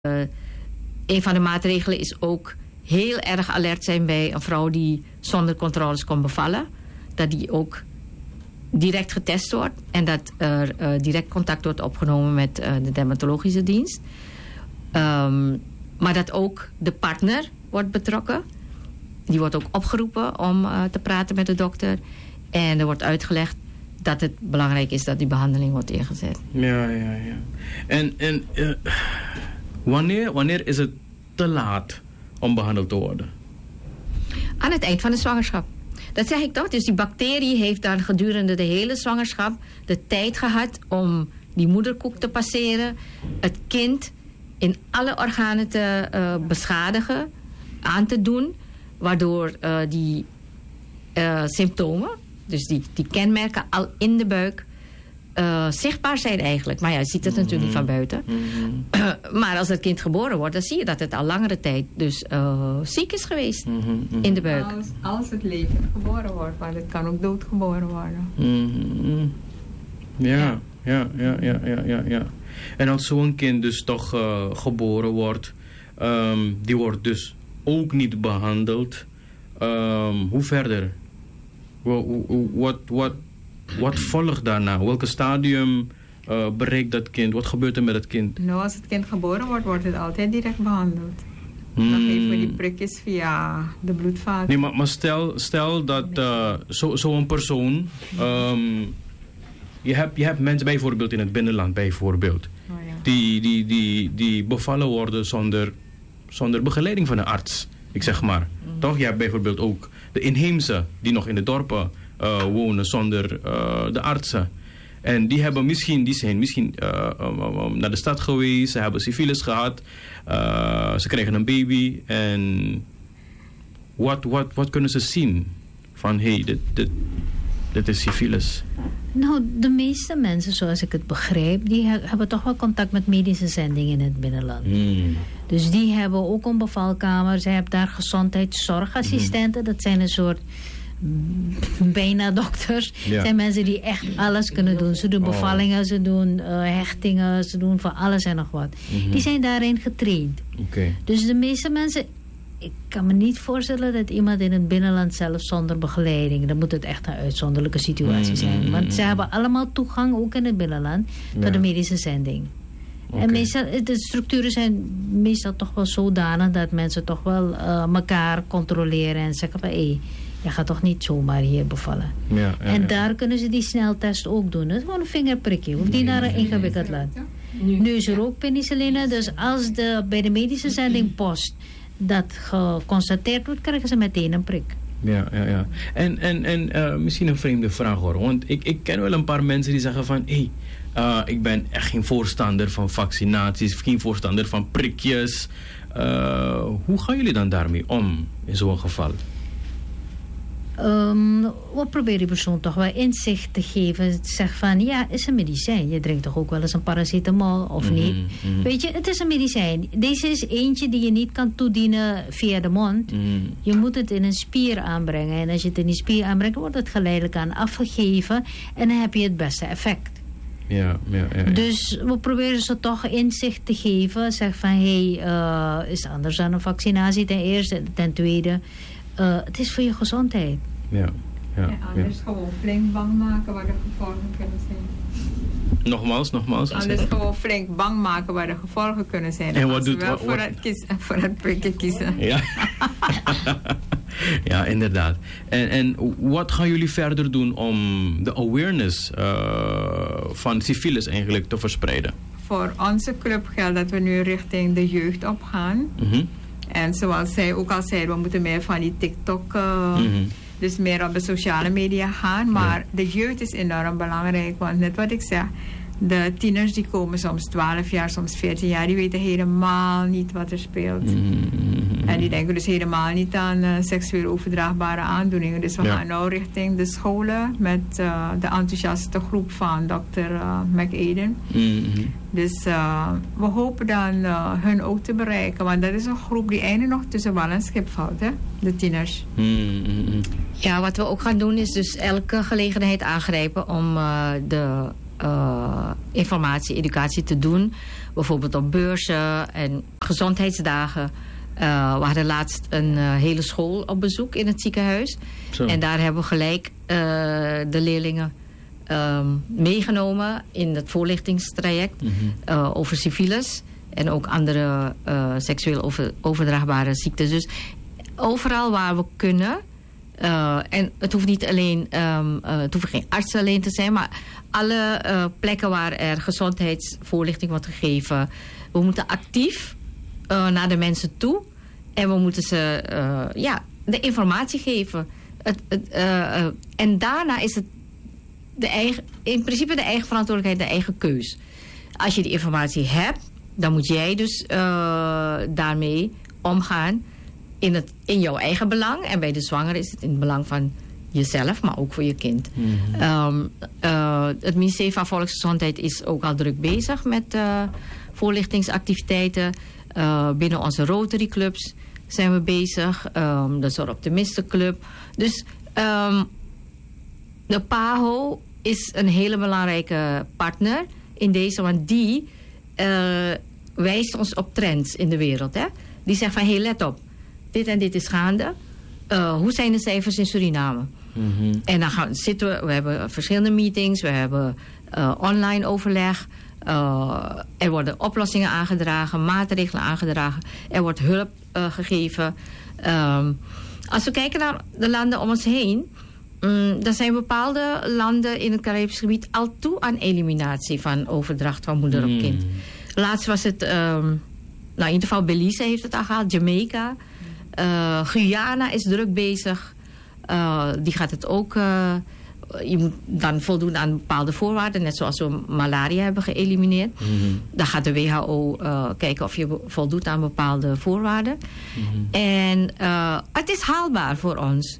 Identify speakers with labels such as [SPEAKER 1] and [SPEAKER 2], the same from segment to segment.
[SPEAKER 1] een van de maatregelen is ook heel erg alert zijn bij een vrouw die zonder controles komt bevallen. Dat die ook direct getest wordt en dat er direct contact wordt opgenomen met de dermatologische dienst. Maar dat ook de partner wordt betrokken. Die wordt ook opgeroepen om te praten met de dokter. En er wordt uitgelegd dat het belangrijk is dat die behandeling wordt ingezet.
[SPEAKER 2] Ja. En wanneer is het te laat om behandeld te worden?
[SPEAKER 1] Aan het eind van de zwangerschap. Dat zeg ik toch. Dus die bacterie heeft dan gedurende de hele zwangerschap de tijd gehad om die moederkoek te passeren. Het kind in alle organen te beschadigen, aan te doen. Waardoor die symptomen, dus die kenmerken al in de buik, zichtbaar zijn eigenlijk. Maar ja, je ziet het natuurlijk niet van buiten. Maar als het kind geboren wordt, dan zie je dat het al langere tijd dus ziek is geweest in de buik.
[SPEAKER 3] Als het levend geboren wordt, maar het kan ook doodgeboren worden.
[SPEAKER 2] Ja. En als zo'n kind dus toch geboren wordt, die wordt dus ook niet behandeld. Hoe verder? Wat volgt daarna? Welke stadium bereikt dat kind? Wat gebeurt er met het kind?
[SPEAKER 3] Nou, als het kind geboren wordt, wordt het altijd direct behandeld. Dan geven we die prikjes via de bloedvaten.
[SPEAKER 2] Nee, maar stel dat zo'n persoon... Je hebt mensen bijvoorbeeld in het binnenland bijvoorbeeld.
[SPEAKER 3] Oh, ja.
[SPEAKER 2] Die bevallen worden zonder begeleiding van een arts. Ik zeg maar. Toch? Je hebt bijvoorbeeld ook de inheemse die nog in de dorpen wonen zonder de artsen. En die zijn misschien naar de stad geweest. Ze hebben syfilis gehad. Ze krijgen een baby. En wat kunnen ze zien? Van dit is syfilis.
[SPEAKER 4] Nou, de meeste mensen, zoals ik het begrijp, die hebben toch wel contact met medische zendingen in het binnenland. Dus die hebben ook een bevalkamer. Ze hebben daar gezondheidszorgassistenten. Dat zijn een soort bijna dokters. Het zijn mensen die echt alles kunnen doen. Ze doen bevallingen, ze doen hechtingen, ze doen van alles en nog wat. Die zijn daarin getraind. Dus de meeste mensen... Ik kan me niet voorstellen dat iemand in het binnenland zelf zonder begeleiding... dan moet het echt een uitzonderlijke situatie zijn. Want ze hebben allemaal toegang, ook in het binnenland... tot de medische zending. En meestal, de structuren zijn meestal toch wel zodanig... dat mensen toch wel elkaar controleren en zeggen van... je gaat toch niet zomaar hier bevallen. En daar kunnen ze die sneltest ook doen. Dat is gewoon een vingerprikje. Hoeft niet naar een ingewikkeld land. Nu is er ook penicilline. Dus als bij de medische zending post... dat geconstateerd wordt, krijgen ze meteen een prik.
[SPEAKER 2] Ja. En misschien een vreemde vraag hoor. Want ik ken wel een paar mensen die zeggen van... ik ben echt geen voorstander van vaccinaties. Geen voorstander van prikjes. Hoe gaan jullie dan daarmee om in zo'n geval?
[SPEAKER 4] We proberen die persoon toch wel inzicht te geven. Zeg van, ja, het is een medicijn. Je drinkt toch ook wel eens een paracetamol of niet? Weet je, het is een medicijn. Deze is eentje die je niet kan toedienen via de mond. Je moet het in een spier aanbrengen. En als je het in die spier aanbrengt, wordt het geleidelijk aan afgegeven. En dan heb je het beste effect.
[SPEAKER 2] Ja.
[SPEAKER 4] Dus we proberen ze toch inzicht te geven. Zeg van, is anders dan een vaccinatie ten eerste. Ten tweede... het is voor je gezondheid.
[SPEAKER 3] Ja, anders gewoon flink bang maken waar de gevolgen kunnen zijn.
[SPEAKER 2] Nogmaals.
[SPEAKER 3] Anders gewoon flink bang maken waar de gevolgen kunnen zijn.
[SPEAKER 2] En wat doet
[SPEAKER 3] voor het prikken kiezen.
[SPEAKER 2] Ja. Ja, inderdaad. En wat gaan jullie verder doen om de awareness van syfilis eigenlijk te verspreiden?
[SPEAKER 3] Voor onze club geldt dat we nu richting de jeugd opgaan. En zoals zij ook al zei, we moeten meer van die TikTok, dus meer op de sociale media gaan. Maar de jeugd is enorm belangrijk, want net wat ik zeg, de tieners die komen soms 12 jaar, soms 14 jaar, die weten helemaal niet wat er speelt. En die denken dus helemaal niet aan seksueel overdraagbare aandoeningen. Dus we gaan nou richting de scholen met de enthousiaste groep van Dr. McAden. Dus we hopen dan hun ook te bereiken. Want dat is een groep die eigenlijk nog tussen wal en schip valt, hè? De tieners.
[SPEAKER 1] Ja, wat we ook gaan doen is dus elke gelegenheid aangrijpen om de informatie, educatie te doen. Bijvoorbeeld op beurzen en gezondheidsdagen. We hadden laatst een hele school op bezoek in het ziekenhuis.
[SPEAKER 2] Zo.
[SPEAKER 1] En daar hebben we gelijk de leerlingen meegenomen in het voorlichtingstraject over syfilis en ook andere seksueel overdraagbare ziektes. Dus overal waar we kunnen, en het hoeft niet alleen, het hoeft geen arts alleen te zijn, maar alle plekken waar er gezondheidsvoorlichting wordt gegeven, we moeten actief naar de mensen toe en we moeten ze de informatie geven. En daarna is het in principe de eigen verantwoordelijkheid, de eigen keus. Als je die informatie hebt, dan moet jij dus daarmee omgaan in jouw eigen belang. En bij de zwangere is het in het belang van jezelf, maar ook voor je kind. Het ministerie van Volksgezondheid is ook al druk bezig met voorlichtingsactiviteiten. Binnen onze Rotary clubs zijn we bezig. De Zorgoptimistenclub. Dus de PAHO is een hele belangrijke partner in deze, want die wijst ons op trends in de wereld. Hè? Die zegt van, let op, dit en dit is gaande. Hoe zijn de cijfers in Suriname? En dan we hebben verschillende meetings, we hebben online overleg. Er worden oplossingen aangedragen, maatregelen aangedragen. Er wordt hulp gegeven. Als we kijken naar de landen om ons heen, dan zijn bepaalde landen in het Caribisch gebied al toe aan eliminatie van overdracht van moeder op kind. Laatst was het, in ieder geval Belize heeft het al gehad, Jamaica. Guyana is druk bezig. Die gaat het ook, je moet dan voldoen aan bepaalde voorwaarden, net zoals we malaria hebben geëlimineerd. Dan gaat de WHO kijken of je voldoet aan bepaalde voorwaarden. En het is haalbaar voor ons.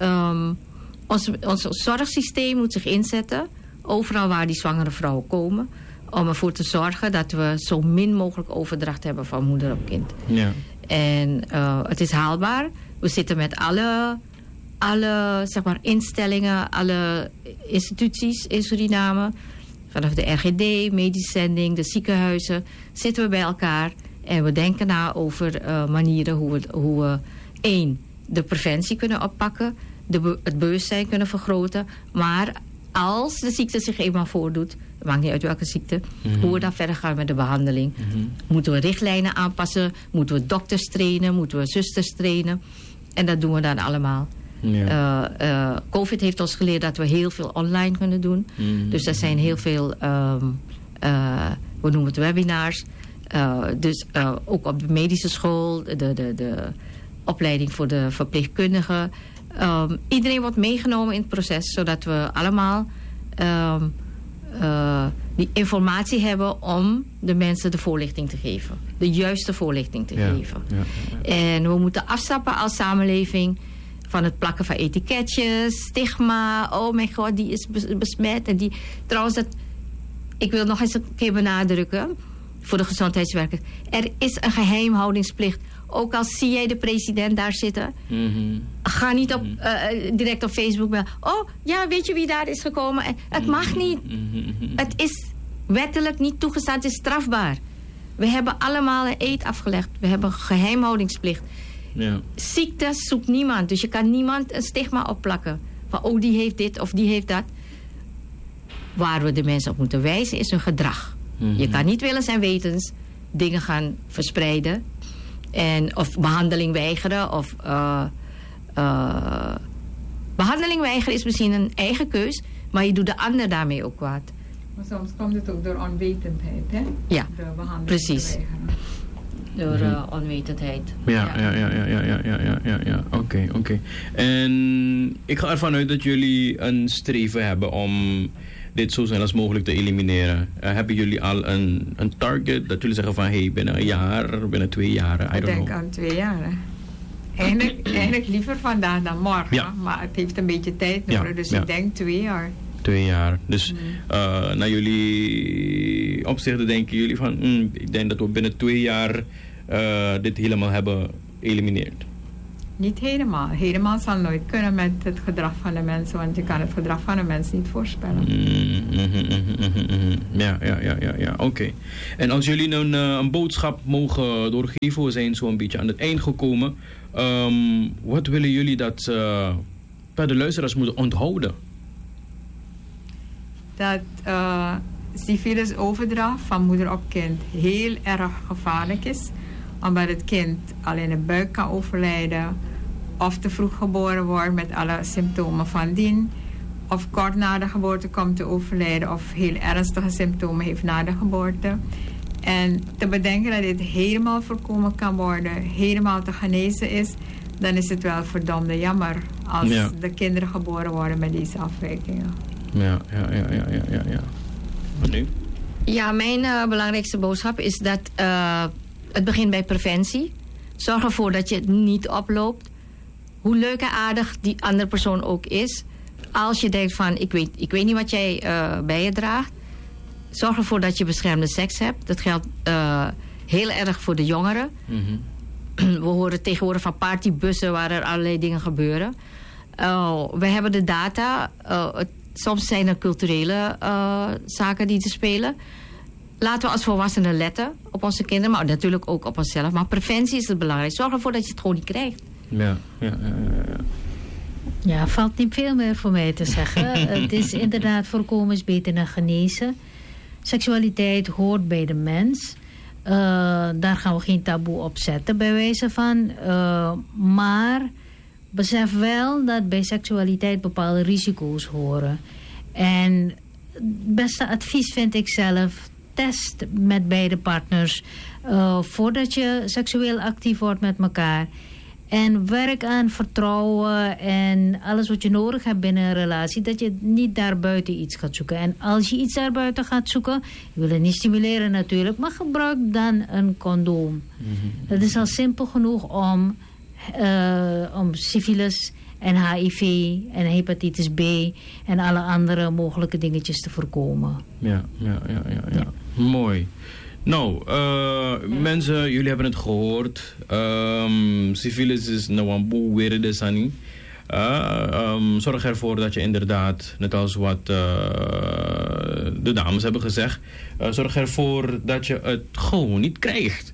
[SPEAKER 1] Ons zorgsysteem moet zich inzetten, overal waar die zwangere vrouwen komen, om ervoor te zorgen dat we zo min mogelijk overdracht hebben van moeder op kind. Ja. En het is haalbaar. We zitten met alle zeg maar, instellingen, alle instituties in Suriname, vanaf de RGD, medische zending, de ziekenhuizen, zitten we bij elkaar en we denken na over manieren hoe we de preventie kunnen oppakken, het bewustzijn kunnen vergroten, maar als de ziekte zich eenmaal voordoet, het maakt niet uit welke ziekte, hoe we dan verder gaan met de behandeling. Moeten we richtlijnen aanpassen, moeten we dokters trainen, moeten we zusters trainen, en dat doen we dan allemaal. Ja. COVID heeft ons geleerd dat we heel veel online kunnen doen. Dus er zijn heel veel, we noemen het webinars. Dus ook op de medische school, de opleiding voor de verpleegkundigen. Iedereen wordt meegenomen in het proces, zodat we allemaal die informatie hebben om de mensen de voorlichting te geven. De juiste voorlichting te geven. Ja. En we moeten afstappen als samenleving van het plakken van etiketjes, stigma. Oh mijn god, die is besmet. En die, trouwens, ik wil nog eens een keer benadrukken voor de gezondheidswerkers. Er is een geheimhoudingsplicht. Ook al zie jij de president daar zitten. Ga niet direct op Facebook bellen. Oh, ja, weet je wie daar is gekomen? Het mag niet. Het is wettelijk niet toegestaan. Het is strafbaar. We hebben allemaal een eed afgelegd. We hebben een geheimhoudingsplicht. Ja. Ziekte zoekt niemand. Dus je kan niemand een stigma opplakken. Van, oh, die heeft dit of die heeft dat. Waar we de mensen op moeten wijzen is hun gedrag. Je kan niet willens en wetens dingen gaan verspreiden. Of behandeling weigeren. Of behandeling weigeren is misschien een eigen keus. Maar je doet de ander daarmee ook kwaad.
[SPEAKER 3] Maar soms komt het ook door onwetendheid, hè?
[SPEAKER 1] Ja,
[SPEAKER 3] de behandeling
[SPEAKER 1] precies. Door onwetendheid.
[SPEAKER 2] Ja. Oké. En ik ga ervan uit dat jullie een streven hebben om dit zo snel als mogelijk te elimineren. Hebben jullie al een target dat jullie zeggen van hey, binnen een jaar, binnen 2 jaar?
[SPEAKER 3] Ik denk aan 2 jaar. Eigenlijk liever vandaag dan morgen. Ja. Maar het heeft een beetje tijd nodig. Dus ik denk 2 jaar.
[SPEAKER 2] 2 jaar. Dus naar jullie opzichten denken jullie van ik denk dat we binnen 2 jaar dit helemaal hebben geëlimineerd.
[SPEAKER 3] niet helemaal. Helemaal zal nooit kunnen met het gedrag van de mensen, want je kan het gedrag van de mensen niet voorspellen.
[SPEAKER 2] Ja, oké. En als jullie een boodschap mogen doorgeven, we zijn zo'n beetje aan het eind gekomen. Wat willen jullie dat de luisteraars moeten onthouden?
[SPEAKER 3] Dat syfilis overdracht van moeder op kind heel erg gevaarlijk is, omdat het kind al in de buik kan overlijden, of te vroeg geboren wordt met alle symptomen van dien, of kort na de geboorte komt te overlijden, of heel ernstige symptomen heeft na de geboorte. En te bedenken dat dit helemaal voorkomen kan worden, helemaal te genezen is, dan is het wel verdomde jammer als de kinderen geboren worden met deze afwijkingen.
[SPEAKER 2] Ja. Wat nu?
[SPEAKER 1] Ja, mijn belangrijkste boodschap is dat het begint bij preventie. Zorg ervoor dat je het niet oploopt. Hoe leuk en aardig die andere persoon ook is. Als je denkt van, ik weet niet wat jij bij je draagt. Zorg ervoor dat je beschermde seks hebt. Dat geldt heel erg voor de jongeren. Mm-hmm. We horen tegenwoordig van partybussen waar er allerlei dingen gebeuren. We hebben de data. Soms zijn er culturele zaken die te spelen. Laten we als volwassenen letten op onze kinderen, maar natuurlijk ook op onszelf. Maar preventie is het belangrijk. Zorg ervoor dat je het gewoon niet krijgt.
[SPEAKER 4] Ja, valt niet veel meer voor mij te zeggen. Het is inderdaad voorkomen is beter dan genezen. Seksualiteit hoort bij de mens. Daar gaan we geen taboe op zetten bij wijze van. Maar besef wel dat bij seksualiteit bepaalde risico's horen. En het beste advies vind ik zelf, test met beide partners voordat je seksueel actief wordt met elkaar. En werk aan vertrouwen en alles wat je nodig hebt binnen een relatie, dat je niet daarbuiten iets gaat zoeken. En als je iets daarbuiten gaat zoeken, je wil het niet stimuleren natuurlijk, maar gebruik dan een condoom. Mm-hmm. Dat is al simpel genoeg om syfilis en HIV en hepatitis B en alle andere mogelijke dingetjes te voorkomen. Ja.
[SPEAKER 2] Mooi. Nou, mensen, jullie hebben het gehoord. Syfilis is nou een boel weer de Sani. Zorg ervoor dat je inderdaad, net als wat de dames hebben gezegd, zorg ervoor dat je het gewoon niet krijgt.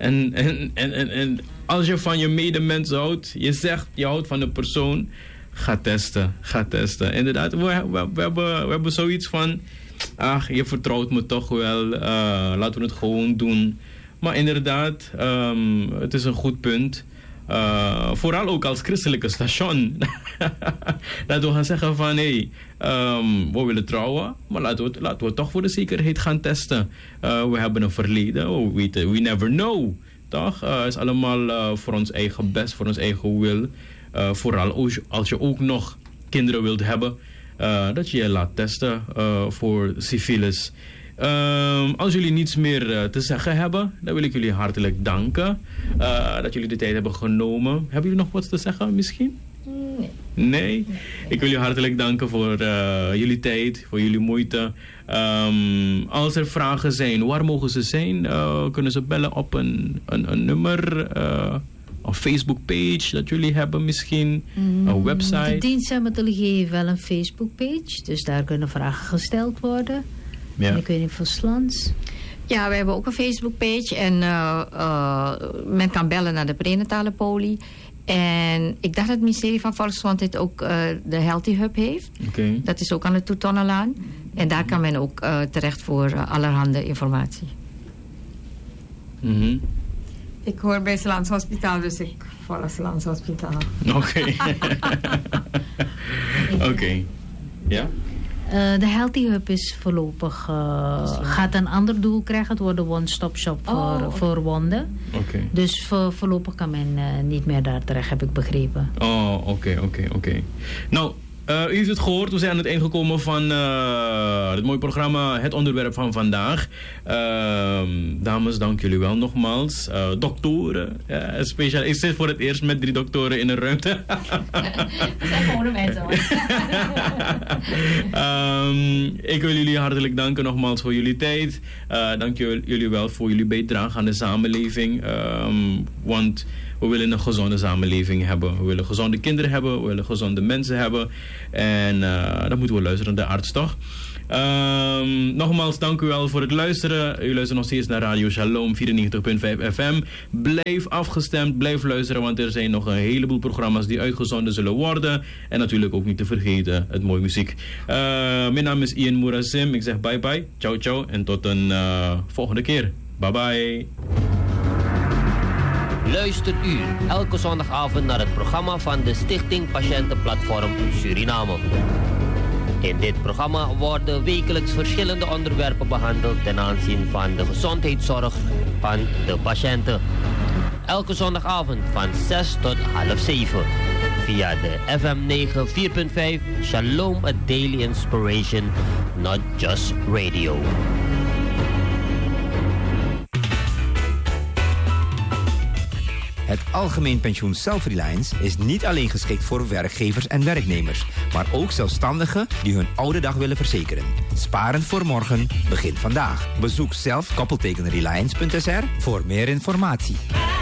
[SPEAKER 2] En als je van je medemens houdt, je zegt je houdt van een persoon, ga testen. Inderdaad, we hebben zoiets van, ach, je vertrouwt me toch wel, laten we het gewoon doen. Maar inderdaad, het is een goed punt. Vooral ook als christelijke station. Dat we gaan zeggen van, we willen trouwen, maar laten we toch voor de zekerheid gaan testen. We hebben een verleden, we weten, we never know. Toch? Het is allemaal voor ons eigen best, voor ons eigen wil. Vooral als je ook nog kinderen wilt hebben, dat je je laat testen voor syfilis. Als jullie niets meer te zeggen hebben, dan wil ik jullie hartelijk danken dat jullie de tijd hebben genomen. Hebben jullie nog wat te zeggen misschien? Nee? Ik wil jullie hartelijk danken voor jullie tijd, voor jullie moeite. Als er vragen zijn, waar mogen ze zijn? Kunnen ze bellen op een nummer, een Facebook-page dat jullie hebben misschien, een website?
[SPEAKER 4] De dienstmethodologie heeft wel een Facebook-page, dus daar kunnen vragen gesteld worden. Ja. En ik weet niet voor Slans.
[SPEAKER 1] Ja, we hebben ook een Facebook-page en men kan bellen naar de prenatale poli. En ik dacht dat het ministerie van Volksgezondheid ook de Healthy Hub heeft.
[SPEAKER 2] Okay.
[SPEAKER 1] Dat is ook aan de Toetonnenlaan. En daar kan men ook terecht voor allerhande informatie.
[SPEAKER 2] Mm-hmm.
[SPEAKER 3] Ik hoor bij Slans Hospitaal, dus ik volg Slans Hospitaal.
[SPEAKER 2] Oké. Ja?
[SPEAKER 4] De Healthy Hub is voorlopig, gaat een ander doel krijgen. Het wordt een one-stop shop voor wonden.
[SPEAKER 2] Okay.
[SPEAKER 4] Dus voorlopig kan men niet meer daar terecht, heb ik begrepen.
[SPEAKER 2] Oké. Nou, U heeft het gehoord, we zijn aan het eind gekomen van het mooie programma, het onderwerp van vandaag. Dames, dank jullie wel nogmaals. Doktoren, speciaal. Ik zit voor het eerst met 3 doktoren in een ruimte.
[SPEAKER 4] Dat zijn gewone mensen hoor.
[SPEAKER 2] Ik wil jullie hartelijk danken nogmaals voor jullie tijd. Dank jullie wel voor jullie bijdrage aan de samenleving. Want we willen een gezonde samenleving hebben. We willen gezonde kinderen hebben. We willen gezonde mensen hebben. En dan moeten we luisteren naar de arts, toch? Nogmaals, dank u wel voor het luisteren. U luistert nog steeds naar Radio Shalom 94.5 FM. Blijf afgestemd, blijf luisteren, want er zijn nog een heleboel programma's die uitgezonden zullen worden. En natuurlijk ook niet te vergeten, het mooie muziek. Mijn naam is Ian Mourasim. Ik zeg bye bye, ciao ciao en tot een volgende keer. Bye bye.
[SPEAKER 5] Luistert u elke zondagavond naar het programma van de Stichting Patiëntenplatform Suriname. In dit programma worden wekelijks verschillende onderwerpen behandeld ten aanzien van de gezondheidszorg van de patiënten. Elke zondagavond van 6 tot half 7 via de FM 94.5 Shalom, a daily inspiration, not just radio.
[SPEAKER 6] Het Algemeen Pensioen Self-Reliance is niet alleen geschikt voor werkgevers en werknemers, maar ook zelfstandigen die hun oude dag willen verzekeren. Sparen voor morgen begint vandaag. Bezoek self-reliance.sr voor meer informatie.